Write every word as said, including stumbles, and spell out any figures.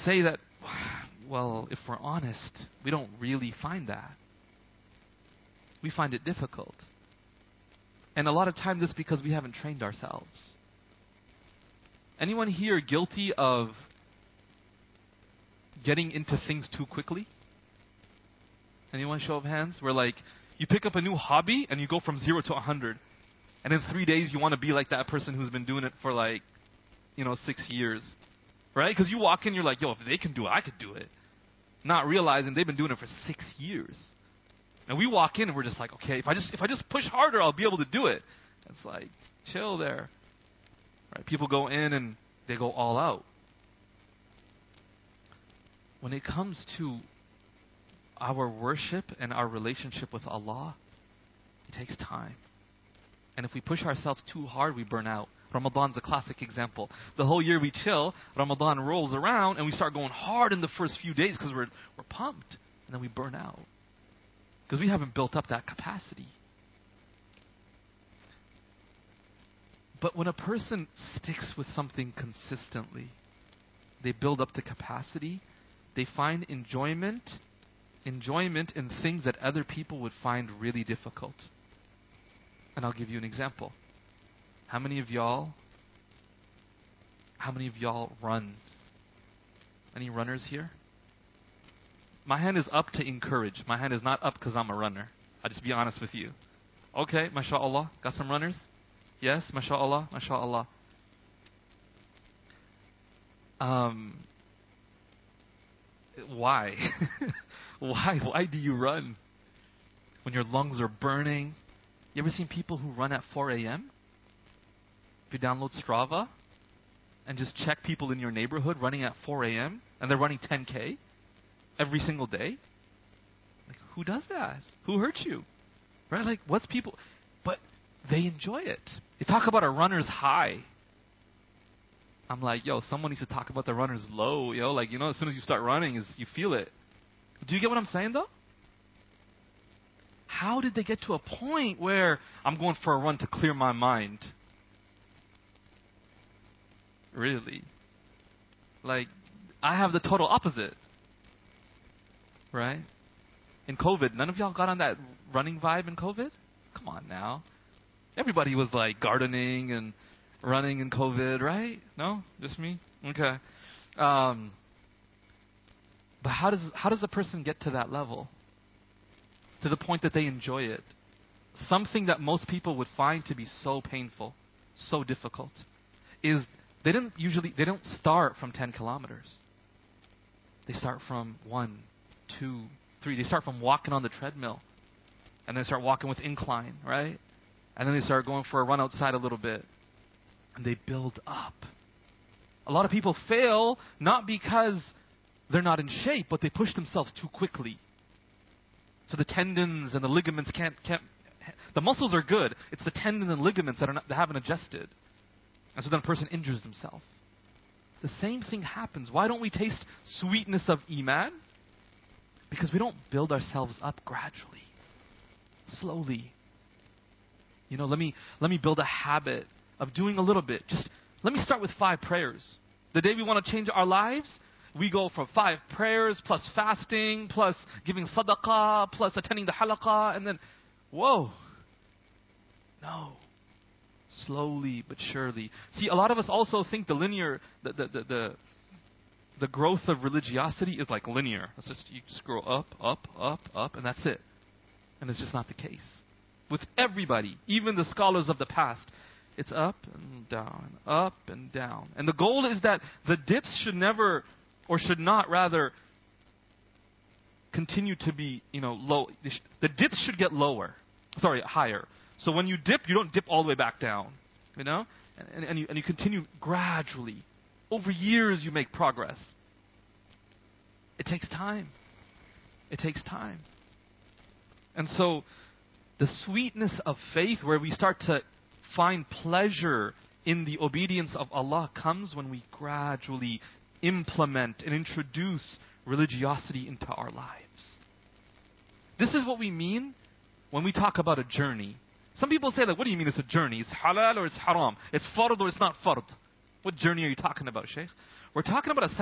say that, well, if we're honest, we don't really find that. We find it difficult. And a lot of times it's because we haven't trained ourselves. Anyone here guilty of getting into things too quickly? Anyone, show of hands? Where like, you pick up a new hobby and you go from zero to a hundred. And in three days you want to be like that person who's been doing it for like, you know, six years. Right? Because you walk in, you're like, yo, if they can do it, I could do it. Not realizing they've been doing it for six years. And we walk in and we're just like, okay, if I just if I just push harder, I'll be able to do it. It's like, chill there. Right? People go in and they go all out. When it comes to our worship and our relationship with Allah, it takes time. And if we push ourselves too hard, we burn out. Ramadan's a classic example. The whole year we chill, Ramadan rolls around, and we start going hard in the first few days because we're we're pumped. And then we burn out. Because we haven't built up that capacity. But when a person sticks with something consistently, they build up the capacity, they find enjoyment, enjoyment in things that other people would find really difficult. And I'll give you an example. How many of y'all, how many of y'all run? Any runners here? My hand is up to encourage. My hand is not up because I'm a runner. I'll just be honest with you. Okay, mashallah. Got some runners? Yes, mashallah, mashallah. Um, why? why? Why do you run? When your lungs are burning? You ever seen people who run at four a.m.? If you download Strava and just check people in your neighborhood running at four a.m. and they're running ten K every single day, like, who does that? Who hurts you? Right? Like, what's people... But they enjoy it. They talk about a runner's high. I'm like, yo, someone needs to talk about the runner's low, yo. Like, you know, as soon as you start running, is you feel it. Do you get what I'm saying, though? How did they get to a point where I'm going for a run to clear my mind? Really? Like, I have the total opposite. Right? In COVID, none of y'all got on that running vibe in COVID? Come on now. Everybody was like gardening and running in COVID, right? No? Just me? Okay. Um, but how does how does a person get to that level? To the point that they enjoy it. Something that most people would find to be so painful, so difficult, is they don't usually they don't start from ten kilometers. They start from one, two, three. They start from walking on the treadmill, and then start walking with incline, right? And then they start going for a run outside a little bit, and they build up. A lot of people fail not because they're not in shape, but they push themselves too quickly. So the tendons and the ligaments can't, can't the muscles are good. It's the tendons and ligaments that, are not, that haven't adjusted. And so then a person injures themselves. The same thing happens. Why don't we taste sweetness of Iman? Because we don't build ourselves up gradually, slowly. You know, let me let me build a habit of doing a little bit. Just let me start with five prayers. The day we want to change our lives, we go for five prayers, plus fasting, plus giving sadaqah, plus attending the halaqah, and then, whoa. No. Slowly but surely. See, a lot of us also think the linear, the the the, the, the growth of religiosity is like linear. It's just, you just grow up, up, up, up, and that's it. And it's just not the case. With everybody, even the scholars of the past, it's up and down, up and down. And the goal is that the dips should never, or should not rather, continue to be, you know, low. The dips should get lower. Sorry, higher. So when you dip, you don't dip all the way back down. You know? And, and, you, and you continue gradually. Over years, you make progress. It takes time. It takes time. And so, the sweetness of faith, where we start to find pleasure in the obedience of Allah, comes when we gradually implement and introduce religiosity into our lives. This is what we mean when we talk about a journey. Some people say, like, what do you mean it's a journey? It's halal or it's haram? It's fard or it's not fard? What journey are you talking about, Shaykh? We're talking about a